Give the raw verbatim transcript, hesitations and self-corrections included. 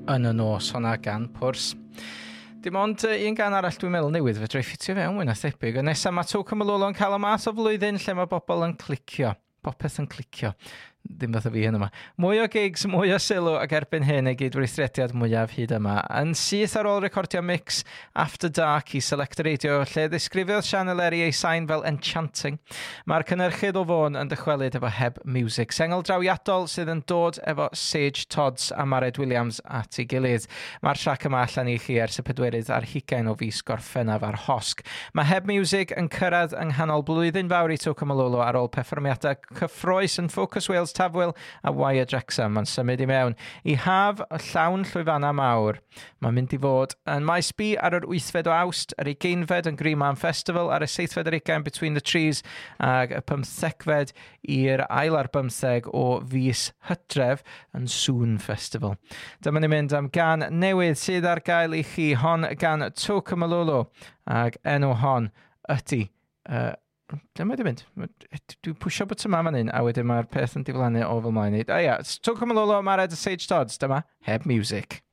yn y nos honna gan Pwrs. Dim ond uh, un gan arall dwi'n meddwl newydd fedra i ffitio fewn mwy na thebyg. A nesaf mae Toca Malolo yn cael y mas o flwyddyn lle mae bobl yn clicio. Popeth yn clicio. Dim fath o fi hyn yma. Mwy o gigs, mwy o sylw ac erbyn hyn ei gydweithrediad mwyaf hyd yma. Yn syth ar ôl recordio mix After Dark i Select Radio, lle ddisgrifiodd Sian Eleri ei sain fel enchanting. Mae'r cynnyrchydd o fôn yn dychwelyd efo heb music. Sengl drawiadol sydd yn dod efo Sage Todds a Mared Williams at ei gilydd. Mae'r trac yma allan i chi ers y pedwerydd ar hugain o fis Gorffennaf ar Hosg. Mae heb music yn cyrraedd yng nghanol blwyddyn fawr i Toca Malolo ar ôl perfformiadau cyffroes yn Focus Wales Tafwyl a Wyre Drexam yn symud i mewn. I haf o llawn llwyfannau mawr. Mae'n mynd i fod yn maes B ar yr wythfed o Awst, yr ugeinfed yn Greenman Festival, ar y seithfed yr ugain Between the Trees, ac y pymthegfed i'r ail ar bymtheg o fis Hydref yn Soon Festival. Dyma ni'n mynd am gan newydd sydd ar gael i chi, hon gan Toca Malolo, ac enw hon ydy... Uh, Dyma di mynd. Dwi'n pwysio bwt yma fan hyn, a wedyn mae'r peth yn diflannu o fel mlaen i. A ia, Toca Malolo, Mared a Sage Todds, dyma heb music.